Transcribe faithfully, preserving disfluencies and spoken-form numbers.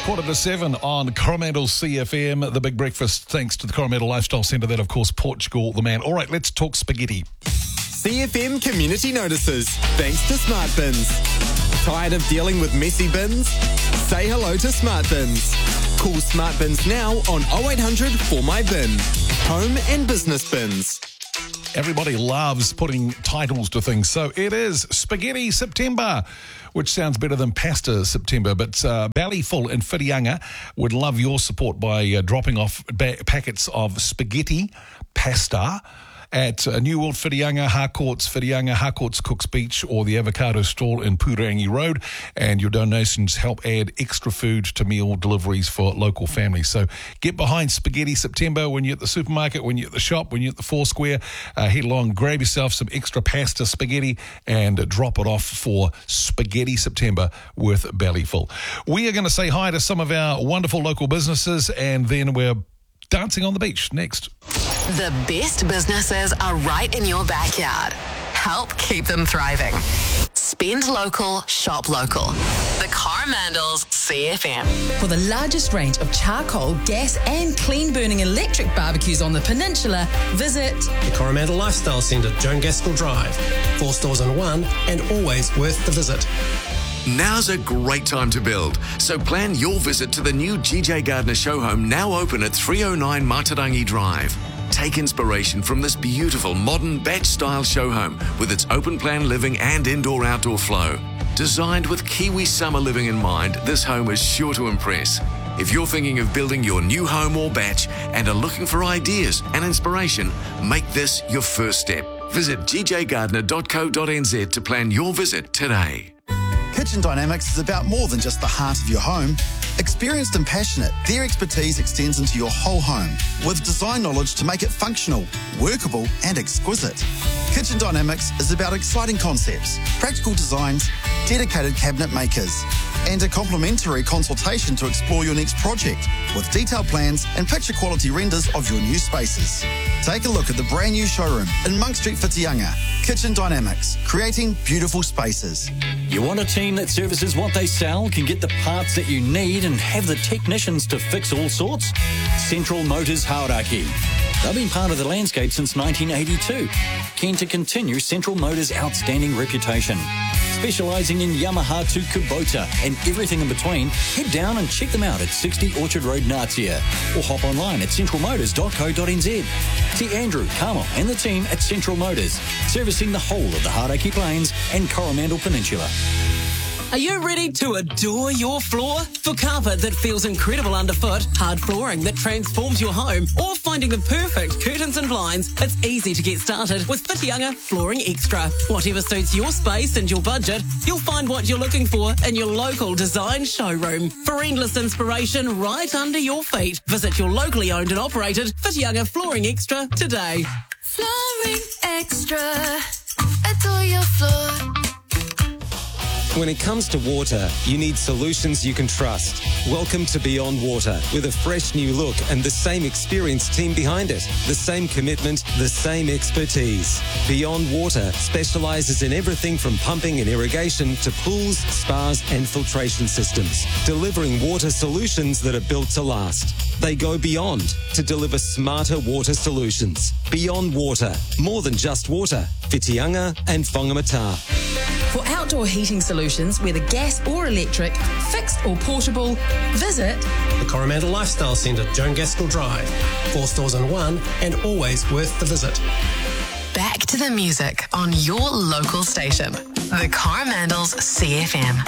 quarter to seven on Coromandel C F M, the big breakfast, thanks to the Coromandel Lifestyle Centre, that, of course, Portugal, the man. All right, let's talk spaghetti. C F M Community Notices, thanks to Smart Bins. Tired of dealing with messy bins? Say hello to Smart Bins. Call Smart Bins now on oh eight hundred four my bin. Home and business bins. Everybody loves putting titles to things, so it is Spaghetti September, which sounds better than Pasta September, but uh, Ballyfull and Whitianga would love your support by uh, dropping off ba- packets of spaghetti pasta at uh, New World Whitianga, Harcourts Whitianga, Harcourts Cooks Beach, or the Avocado Stall in Purangi Road, and your donations help add extra food to meal deliveries for local families. So get behind Spaghetti September when you're at the supermarket, when you're at the shop, when you're at the Foursquare. Uh, head along, grab yourself some extra pasta spaghetti and uh, drop it off for Spaghetti September with Ballyfull. We are going to say hi to some of our wonderful local businesses, and then we're dancing on the beach next. The best businesses are right in your backyard. Help keep them thriving. Spend local, shop local. The Coromandels C F M. For the largest range of charcoal, gas and clean-burning electric barbecues on the peninsula, visit the Coromandel Lifestyle Centre, Joan Gaskell Drive. Four stores in one, and always worth the visit. Now's a great time to build, so plan your visit to the new G J Gardner show home, now open at three oh nine Matarangi Drive. Take inspiration from this beautiful modern batch-style show home with its open-plan living and indoor-outdoor flow. Designed with Kiwi summer living in mind, this home is sure to impress. If you're thinking of building your new home or batch and are looking for ideas and inspiration, make this your first step. Visit g j gardner dot co dot n z to plan your visit today. Kitchen Dynamics is about more than just the heart of your home. Experienced and passionate, their expertise extends into your whole home with design knowledge to make it functional, workable and exquisite. Kitchen Dynamics is about exciting concepts, practical designs, dedicated cabinet makers, and a complimentary consultation to explore your next project with detailed plans and picture quality renders of your new spaces. Take a look at the brand new showroom in Monk Street, Whitianga. Kitchen Dynamics, creating beautiful spaces. You want a team that services what they sell, can get the parts that you need and have the technicians to fix all sorts? Central Motors Hauraki. They've been part of the landscape since nineteen eighty-two. Keen to continue Central Motors' outstanding reputation. Specialising in Yamaha to Kubota and everything in between, head down and check them out at sixty Orchard Road, Natia, or hop online at central motors dot co dot n z. See Andrew, Carmel and the team at Central Motors, servicing the whole of the Hauraki Plains and Coromandel Peninsula. Are you ready to adore your floor? For carpet that feels incredible underfoot, hard flooring that transforms your home, or finding the perfect curtains and blinds, it's easy to get started with Whitianga Flooring Extra. Whatever suits your space and your budget, you'll find what you're looking for in your local design showroom. For endless inspiration right under your feet, visit your locally owned and operated Whitianga Flooring Extra today. Flooring Extra. Adore your floor. When it comes to water, you need solutions you can trust. Welcome to Beyond Water, with a fresh new look and the same experienced team behind it. The same commitment, the same expertise. Beyond Water specialises in everything from pumping and irrigation to pools, spas and filtration systems, delivering water solutions that are built to last. They go beyond to deliver smarter water solutions. Beyond Water, more than just water. Whitianga and Whangamata. For outdoor heating solutions, whether gas or electric, fixed or portable, visit the Coromandel Lifestyle Centre, Joan Gaskell Drive. Four stores in one, and always worth the visit. Back to the music on your local station. The Coromandels C F M.